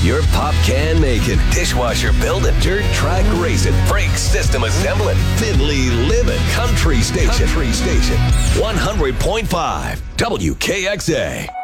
You're pop can making, dishwasher building, dirt track racing, brake system assembling, fiddly living, country station. 100.5 WKXA.